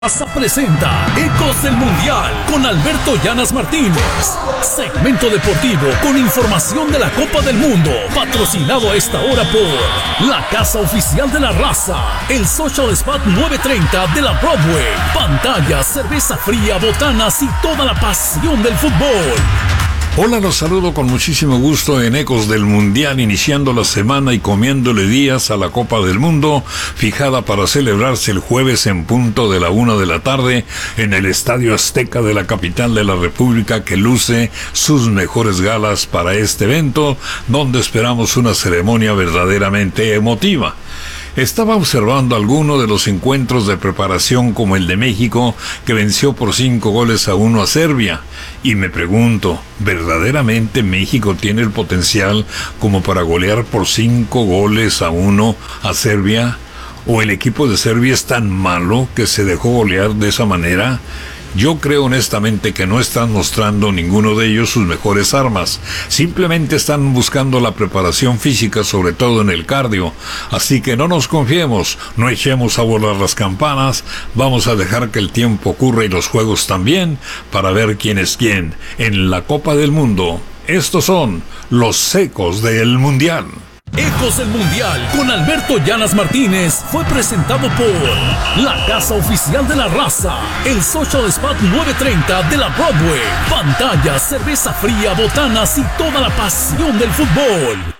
Raza presenta Ecos del Mundial con Alberto Llanas Martínez. Segmento deportivo con información de la Copa del Mundo. Patrocinado a esta hora por la Casa Oficial de la Raza, el Social Spot 930 de la Broadway. Pantalla, cerveza fría, botanas y toda la pasión del fútbol. Hola, los saludo con muchísimo gusto en Ecos del Mundial, iniciando la semana y comiéndole días a la Copa del Mundo, fijada para celebrarse el jueves en punto de la 1 de la tarde en el Estadio Azteca de la capital de la República, que luce sus mejores galas para este evento, donde esperamos una ceremonia verdaderamente emotiva. Estaba observando alguno de los encuentros de preparación como el de México, que venció por 5-1 a Serbia, y me pregunto, ¿verdaderamente México tiene el potencial como para golear por 5-1 a Serbia? ¿O el equipo de Serbia es tan malo que se dejó golear de esa manera? Yo creo honestamente que no están mostrando ninguno de ellos sus mejores armas. Simplemente están buscando la preparación física, sobre todo en el cardio. Así que no nos confiemos, no echemos a volar las campanas. Vamos a dejar que el tiempo ocurra y los juegos también, para ver quién es quién en la Copa del Mundo. Estos son los Ecos del Mundial. Ecos del Mundial con Alberto Llanas Martínez fue presentado por la Casa Oficial de la Raza, el Social Spot 930 de la Broadway. Pantalla, cerveza fría, botanas y toda la pasión del fútbol.